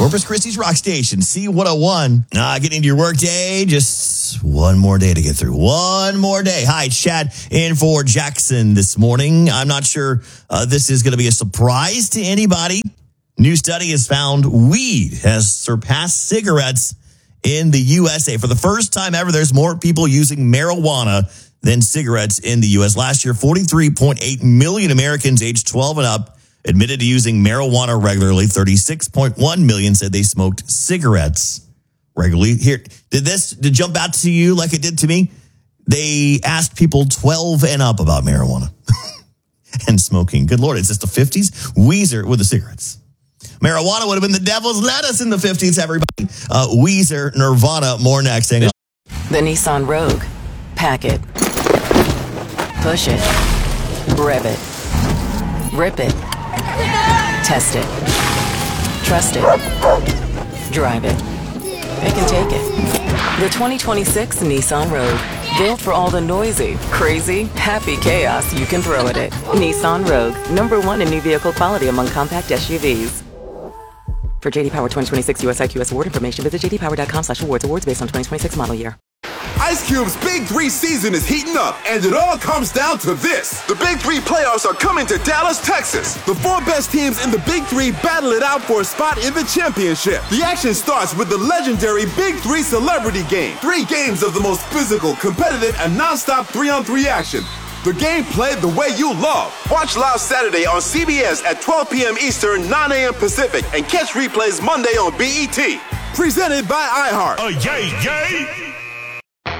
Corpus Christi's Rock Station, C101. Getting into your work day. Just one more day to get through. One more day. Hi, it's Chad in for Jackson this morning. I'm not sure this is going to be a surprise to anybody. New study has found weed has surpassed cigarettes in the USA. For the first time ever, there's more people using marijuana than cigarettes in the U.S. Last year, 43.8 million Americans aged 12 and up admitted to using marijuana regularly. 36.1 million said they smoked cigarettes regularly. Here, did jump out to you like it did to me? They asked people 12 and up about marijuana and smoking. Good Lord, it's just the 50s. Weezer with the cigarettes. Marijuana would have been the devil's lettuce in the 50s, everybody. Weezer, Nirvana, more next. Hang on. The Nissan Rogue. Pack it. Push it. Rev it. Rip it. Test it. Trust it. Drive it. It can take it. The 2026 Nissan Rogue. Built for all the noisy, crazy, happy chaos you can throw at it. Nissan Rogue. #1 in new vehicle quality among compact SUVs. For JD Power 2026 US IQS award information, visit jdpower.com/awards. Awards based on 2026 model year. Ice Cube's Big 3 season is heating up, and it all comes down to this. The Big 3 playoffs are coming to Dallas, Texas. The 4 best teams in the Big 3 battle it out for a spot in the championship. The action starts with the legendary Big 3 Celebrity Game. 3 games of the most physical, competitive, and non-stop 3-on-3 action. The game played the way you love. Watch live Saturday on CBS at 12 p.m. Eastern, 9 a.m. Pacific, and catch replays Monday on BET. Presented by iHeart. Yay!